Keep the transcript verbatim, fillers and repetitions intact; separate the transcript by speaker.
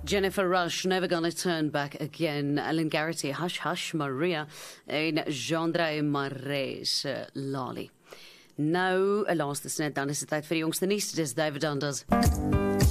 Speaker 1: Jennifer Rush, Never Gonna Turn Back Again. Ellen Garrity, Hush Hush Maria. En Jean-André Marais, uh, Lali. Nou, 'n laaste snet, dan is dit tyd vir die jongste nuus. Dis David Anders.